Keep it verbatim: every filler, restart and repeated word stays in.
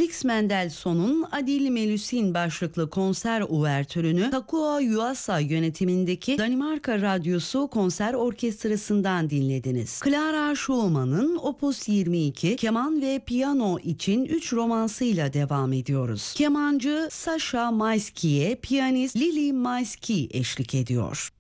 Felix Mendelssohn'un Adil Melusin başlıklı konser uvertürünü Takao Yuasa yönetimindeki Danimarka Radyosu Konser Orkestrası'ndan dinlediniz. Clara Schumann'ın Opus yirmi iki keman ve piyano için üç romansıyla devam ediyoruz. Kemancı Sasha Mayski'ye piyanist Lili Mayski eşlik ediyor.